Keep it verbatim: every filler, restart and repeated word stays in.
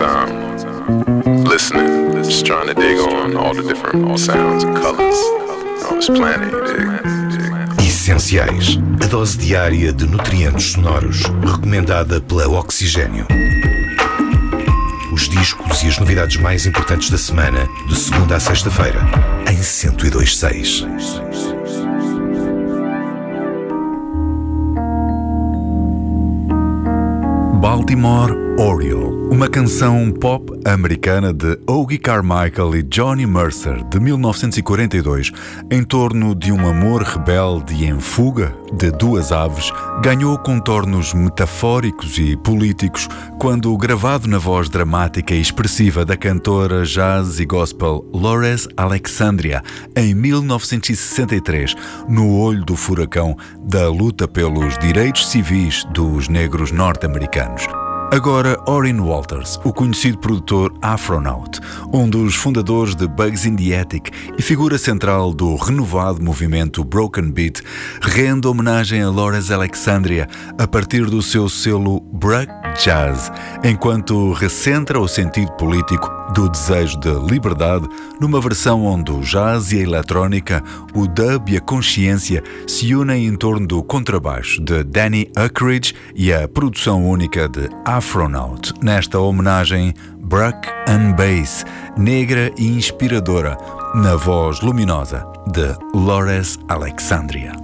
time, listening, just trying to dig on all the different sounds and colors on this planet, you dig? Essenciais, a dose diária de nutrientes sonoros, recomendada pela Oxigênio. Os discos e as novidades mais importantes da semana, de segunda a sexta-feira, em cento e dois ponto seis. Baltimore Oriole, uma canção pop americana de Hoagy Carmichael e Johnny Mercer, de mil novecentos e quarenta e dois, em torno de um amor rebelde e em fuga de duas aves, ganhou contornos metafóricos e políticos quando, gravado na voz dramática e expressiva da cantora jazz e gospel Lourdes Alexandria, em mil novecentos e sessenta e três, no olho do furacão da luta pelos direitos civis dos negros norte-americanos. Agora, Orrin Walters, o conhecido produtor Afronaut, um dos fundadores de Bugs in the Attic e figura central do renovado movimento Broken Beat, rende homenagem a Lourdes Alexandria a partir do seu selo Bruck Jazz, enquanto recentra o sentido político do desejo de liberdade numa versão onde o jazz e a eletrónica, o dub e a consciência se unem em torno do contrabaixo de Danny Ackridge e a produção única de Afronaut. Nesta homenagem, Bruck and Bass, negra e inspiradora, na voz luminosa de Lourdes Alexandria.